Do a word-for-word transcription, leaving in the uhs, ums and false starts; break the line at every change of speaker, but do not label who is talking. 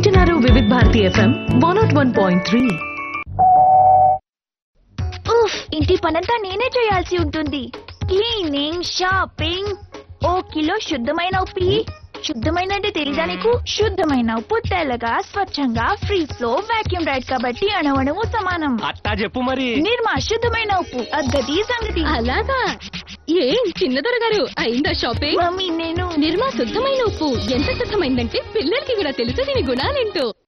వింటున్నారు వివిధ Bharati FM one not one point three.
ఉఫ్, ఇంటి పనంతా నేనే చేయాల్సి ఉంటుంది. క్లీనింగ్, షాపింగ్, ఓ కిలో శుద్ధమైన ఉప్పు. శుద్ధమైన అంటే తెలీదా నీకు? శుద్ధమైన ఉప్పు తెల్లగా స్వచ్ఛంగా ఫ్రీ ఫ్లో వాక్యూమ్ రైడ్ కాబట్టి అణువణువు సమానం.
అట్టా చెప్పు మరి.
నిర్మా శుద్ధమైన ఉప్పు, అగ్గది సంగతి.
అలాగా? ఏం చిన్నదొర గారు అయిందా షాపింగ్?
మమ్మీ నేను
నిర్మా శుద్ధమైన ఉప్పు ఎంత శుద్ధమైందంటే పిల్లలకి కూడా తెలుసు దీని గుణాలేంటో.